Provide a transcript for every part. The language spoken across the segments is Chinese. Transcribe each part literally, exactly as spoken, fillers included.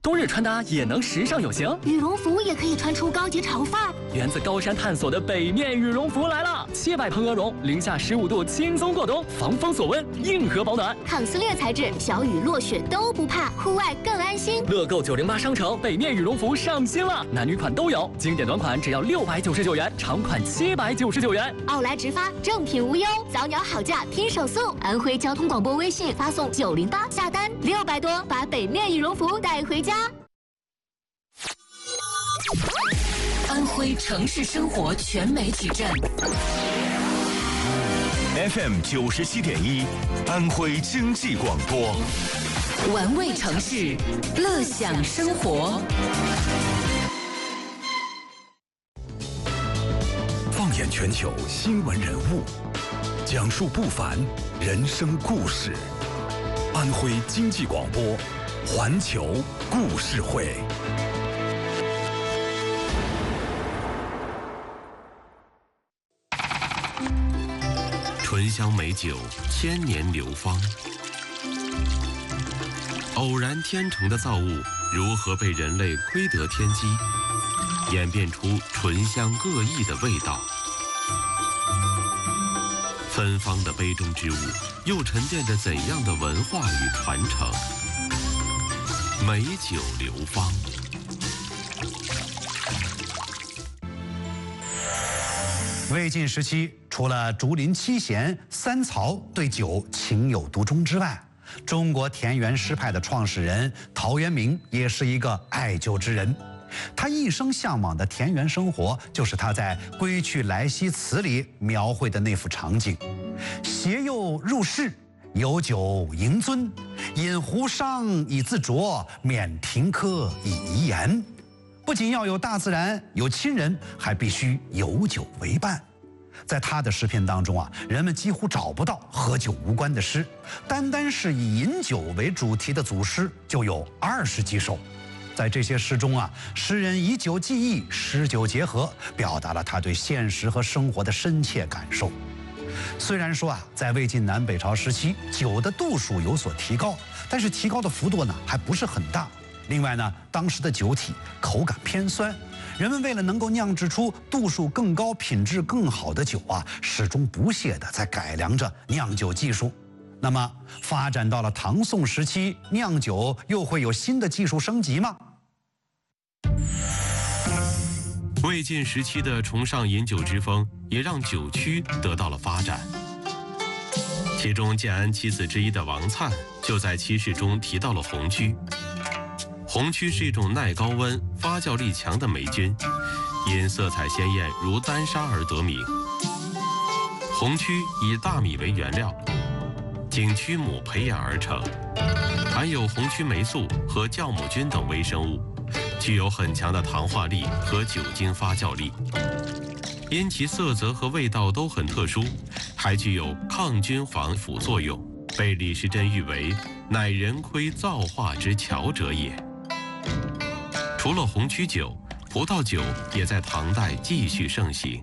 冬日穿搭也能时尚有型， 羽绒服也可以穿出高级潮范儿。 源自高山探索的北面羽绒服来了，切百蓬鹅绒，零下十五度轻松过冬，防风锁温，硬核保暖， 抗撕裂材质，小雨落雪都不怕，户外更安心。 乐购九零八商城北面羽绒服上新了，男女款都有，经典短款只要六百九十九元，长款七百九十九元。 奥莱直发，正品无忧，早鸟好价听手速。安徽交通广播微信发送九零八下单六百多，把北面羽绒服带回家。 安徽城市生活全媒体站 F M 九十七点一，安徽经济广播， 玩味城市，乐享生活。 放眼全球新闻人物，讲述不凡人生故事。安徽经济广播，环球故事会。 醇香美酒，千年流芳。偶然天成的造物，如何被人类窥得天机，演变出醇香各异的味道？芬芳的杯中之物，又沉淀着怎样的文化与传承？美酒流芳。 魏晋时期，除了竹林七贤、三曹对酒情有独钟之外，中国田园诗派的创始人陶渊明也是一个爱酒之人。他一生向往的田园生活，就是他在《归去来兮辞》里描绘的那幅场景：携幼入室，有酒盈樽，饮壶觞以自酌，免停柯以怡言。不仅要有大自然，有亲人，还必须有酒为伴。在他的诗篇当中啊，人们几乎找不到和酒无关的诗，单单是以饮酒为主题的组诗就有二十几首。在这些诗中啊，诗人以酒寄意，诗酒结合，表达了他对现实和生活的深切感受。虽然说啊，在魏晋南北朝时期，酒的度数有所提高，但是提高的幅度呢，还不是很大。另外呢，当时的酒体口感偏酸，人们为了能够酿制出度数更高、品质更好的酒啊，始终不懈地在改良着酿酒技术。那么，发展到了唐宋时期，酿酒又会有新的技术升级吗？ 魏晋时期的崇尚饮酒之风，也让酒曲得到了发展。其中建安七子之一的王粲，就在七事中提到了红曲。红曲是一种耐高温、发酵力强的霉菌，因色彩鲜艳如丹砂而得名。红曲以大米为原料，经曲母培养而成，含有红曲霉素和酵母菌等微生物，具有很强的糖化力和酒精发酵力。因其色泽和味道都很特殊，还具有抗菌防腐作用，被李时珍誉为乃人窥造化之巧者也。除了红曲酒，葡萄酒也在唐代继续盛行。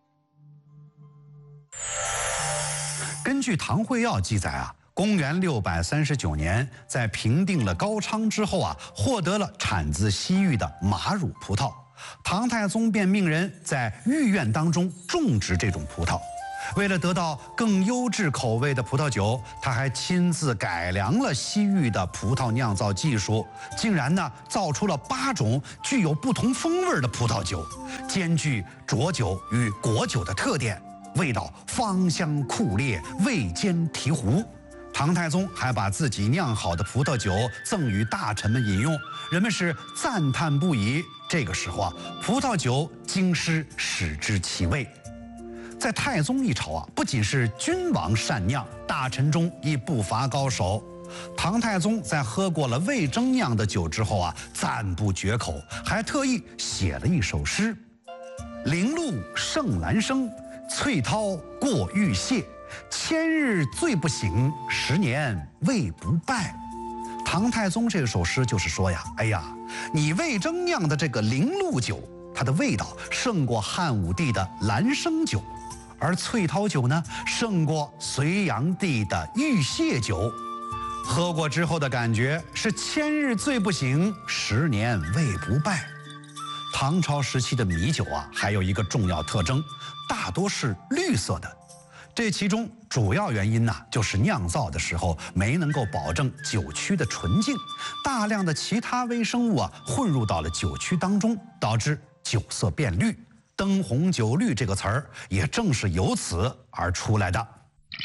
根据《唐会要》记载啊，公元六百三十九年，在平定了高昌之后啊，获得了产自西域的马乳葡萄。唐太宗便命人在御苑当中种植这种葡萄。为了得到更优质口味的葡萄酒，他还亲自改良了西域的葡萄酿造技术，竟然呢造出了八种具有不同风味的葡萄酒，兼具浊酒与果酒的特点，味道芳香酷烈，味兼醍醐。唐太宗还把自己酿好的葡萄酒赠予大臣们饮用，人们是赞叹不已。这个时候啊，葡萄酒经师使之其味。在太宗一朝啊，不仅是君王善酿，大臣中亦不乏高手。唐太宗在喝过了魏征酿的酒之后啊，赞不绝口，还特意写了一首诗：零露胜兰生，翠涛过玉屑，千日醉不醒，十年未不败。唐太宗这首诗就是说呀，哎呀，你魏征酿的这个零露酒，它的味道胜过汉武帝的兰生酒，而翠涛酒呢，胜过隋炀帝的玉屑酒。 喝过之后的感觉是千日醉不醒，十年胃不败。唐朝时期的米酒啊，还有一个重要特征，大多是绿色的。这其中主要原因呢，就是酿造的时候没能够保证酒曲的纯净，大量的其他微生物啊混入到了酒曲当中，导致酒色变绿。灯红酒绿这个词儿也正是由此而出来的。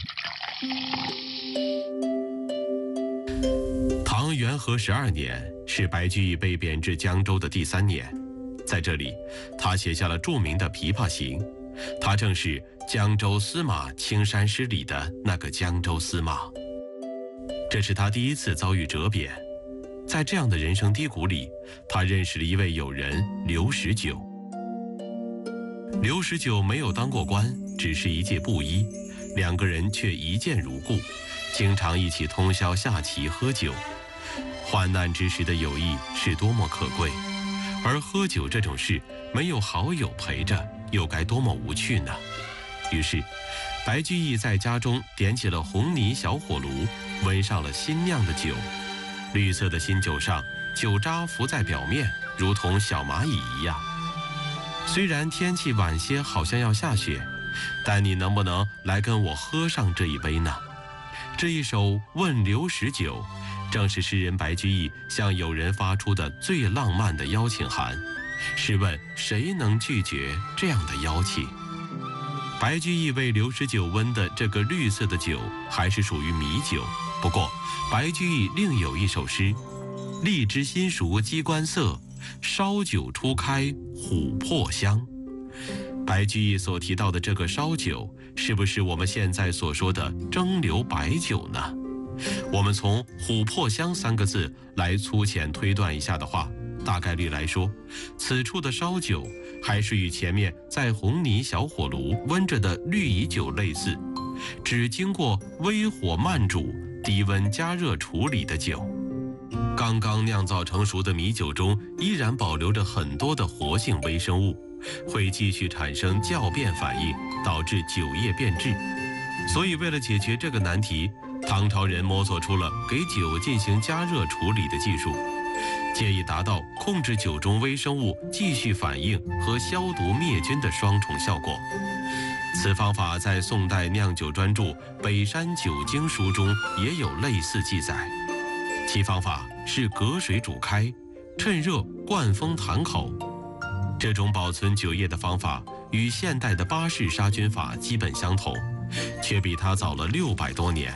唐元和十二年是白居易被贬至江州的第三年，在这里，他写下了著名的《琵琶行》，他正是江州司马青衫诗里的那个江州司马。这是他第一次遭遇折贬，在这样的人生低谷里，他认识了一位友人刘十九。刘十九没有当过官，只是一介布衣，两个人却一见如故，经常一起通宵下棋喝酒。患难之时的友谊是多么可贵，而喝酒这种事没有好友陪着，又该多么无趣呢？于是，白居易在家中点起了红泥小火炉，温上了新酿的酒。绿色的新酒上，酒渣浮在表面，如同小蚂蚁一样。虽然天气晚些，好像要下雪，但你能不能来跟我喝上这一杯呢？这一首《问刘十九》，正是诗人白居易向友人发出的最浪漫的邀请函。试问谁能拒绝这样的邀请？白居易为刘十九温的这个绿色的酒，还是属于米酒。不过，白居易另有一首诗：荔枝新熟鸡冠色，烧酒初开琥珀香。白居易所提到的这个烧酒，是不是我们现在所说的蒸馏白酒呢？我们从琥珀香三个字来粗浅推断一下的话，大概率来说，此处的烧酒还是与前面在红泥小火炉温着的绿蚁酒类似，只经过微火慢煮、低温加热处理的酒。刚刚酿造成熟的米酒中依然保留着很多的活性微生物，会继续产生酵变反应，导致酒液变质。所以为了解决这个难题，唐朝人摸索出了给酒进行加热处理的技术，借以达到控制酒中微生物继续反应和消毒灭菌的双重效果。此方法在宋代酿酒专著《北山酒经书》中也有类似记载。其方法是隔水煮开，趁热灌封坛口。这种保存酒液的方法与现代的巴氏杀菌法基本相同，却比它早了六百多年。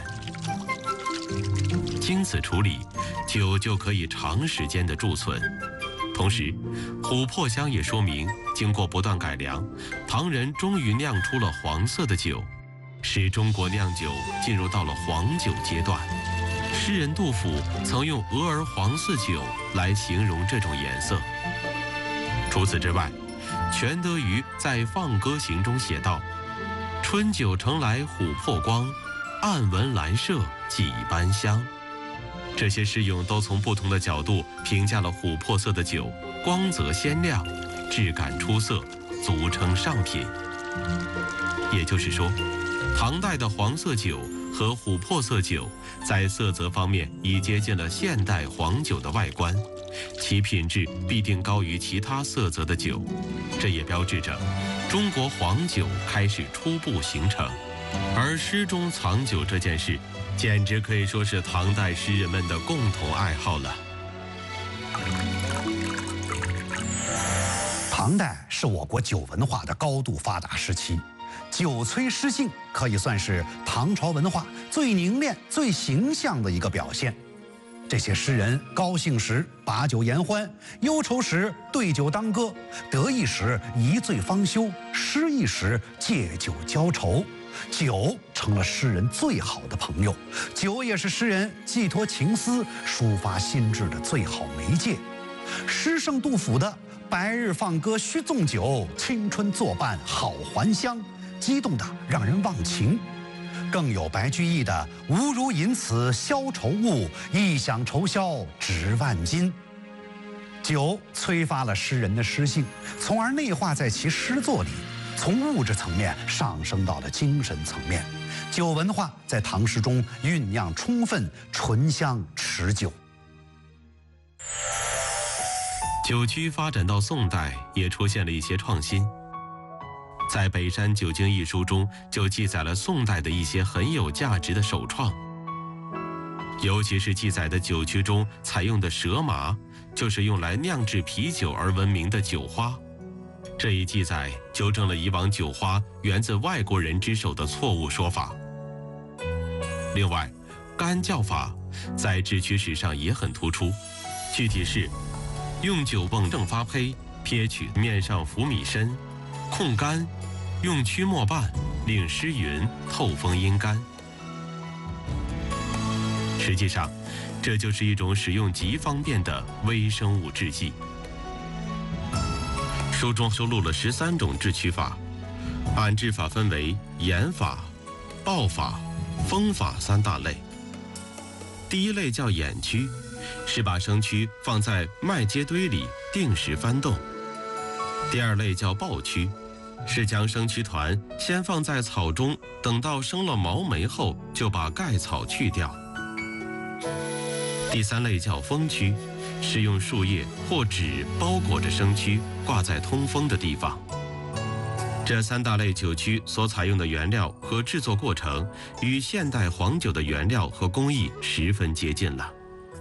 经此处理，酒就可以长时间的贮存。同时，琥珀香也说明，经过不断改良，唐人终于酿出了黄色的酒，使中国酿酒进入到了黄酒阶段。诗人杜甫曾用鹅儿黄似酒来形容这种颜色。除此之外，全德瑜在《放歌行》中写道：“春酒盛来琥珀光，暗闻兰麝几般香。”这些诗咏都从不同的角度评价了琥珀色的酒，光泽鲜亮，质感出色，足称上品。也就是说，唐代的黄色酒和琥珀色酒在色泽方面已接近了现代黄酒的外观，其品质必定高于其他色泽的酒。这也标志着中国黄酒开始初步形成。而诗中藏酒这件事，简直可以说是唐代诗人们的共同爱好了。 唐代是我国酒文化的高度发达时期，酒催诗兴可以算是唐朝文化最凝练、最形象的一个表现。这些诗人高兴时把酒言欢，忧愁时对酒当歌，得意时一醉方休，失意时借酒浇愁。酒成了诗人最好的朋友，酒也是诗人寄托情思、抒发心志的最好媒介。诗圣杜甫的“白日放歌须纵酒，青春作伴好还乡”，激动得让人忘情。更有白居易的“吾如饮此消愁物，一想愁销值万金”。酒催发了诗人的诗性，从而内化在其诗作里，从物质层面上升到了精神层面， 酒文化在唐诗中酝酿充分，醇香持久。 酒曲发展到宋代，也出现了一些创新。在《北山酒经》一书中，就记载了宋代的一些很有价值的首创。尤其是记载的酒曲中采用的蛇麻，就是用来酿制啤酒而闻名的酒花。这一记载纠正了以往酒花源自外国人之手的错误说法。另外，干叫法在制曲史上也很突出，具体是用酒瓮正发胚，撇取面上浮米身，控干，用曲末半，令湿匀，透风阴干。实际上，这就是一种使用极方便的微生物制剂。书中收录了十三种制曲法，按制法分为盐法、爆法、风法三大类。第一类叫掩曲，是把生曲放在麦秸堆里定时翻动。第二类叫爆曲，是将生曲团先放在草中，等到生了毛霉后，就把盖草去掉。第三类叫封曲，是用树叶或纸包裹着生曲，挂在通风的地方。这三大类酒曲所采用的原料和制作过程，与现代黄酒的原料和工艺十分接近了。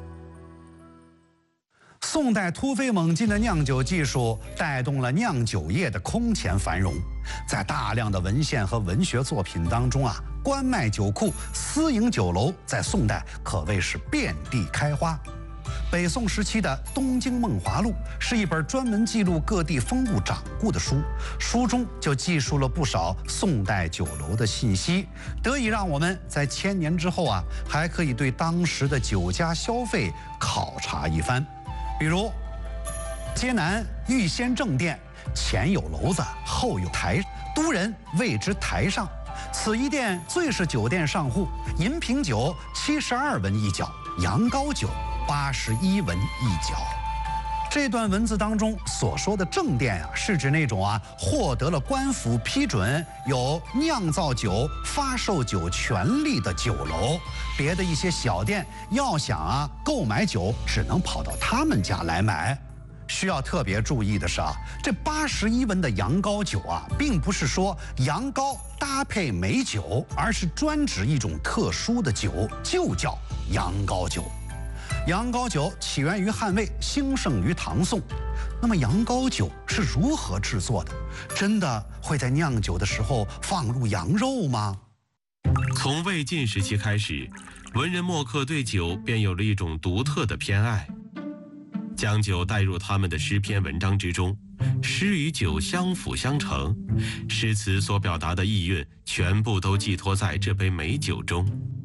宋代突飞猛进的酿酒技术带动了酿酒业的空前繁荣，在大量的文献和文学作品当中啊，官卖酒库、私营酒楼在宋代可谓是遍地开花。北宋时期的《东京梦华录》是一本专门记录各地风物掌故的书，书中就记述了不少宋代酒楼的信息，得以让我们在千年之后啊，还可以对当时的酒家消费考察一番。比如，街南御仙正殿前有楼子，后有台，都人谓之台上。此一殿最是酒店上户，银瓶酒七十二文一角，羊羔酒八十一文一角。这段文字当中所说的正殿啊，是指那种啊获得了官府批准、有酿造酒、发售酒权利的酒楼。别的一些小店要想啊购买酒，只能跑到他们家来买。需要特别注意的是啊，这八十一文的羊羔酒啊，并不是说羊羔搭配美酒，而是专指一种特殊的酒，就叫羊羔酒。羊羔酒起源于汉魏，兴盛于唐宋。那么羊羔酒是如何制作的？真的会在酿酒的时候放入羊肉吗？ 从魏晋时期开始，文人墨客对酒便有了一种独特的偏爱，将酒带入他们的诗篇文章之中，诗与酒相辅相成，诗词所表达的意蕴全部都寄托在这杯美酒中。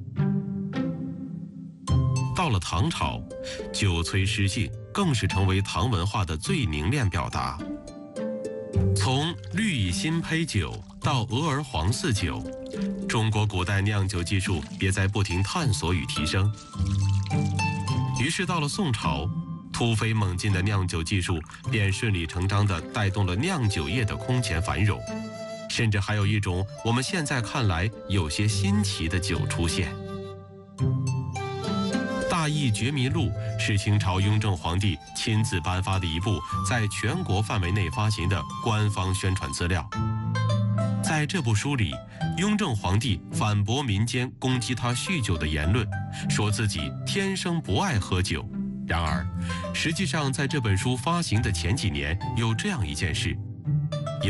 到了唐朝，酒催诗性更是成为唐文化的最凝练表达。从绿蚁新醅酒到鹅儿黄四酒，中国古代酿酒技术也在不停探索与提升。于是到了宋朝，突飞猛进的酿酒技术便顺理成章地带动了酿酒业的空前繁荣，甚至还有一种我们现在看来有些新奇的酒出现。《大义觉迷录》是清朝雍正皇帝亲自颁发的一部在全国范围内发行的官方宣传资料。在这部书里，雍正皇帝反驳民间攻击他酗酒的言论，说自己天生不爱喝酒。然而，实际上在这本书发行的前几年，有这样一件事：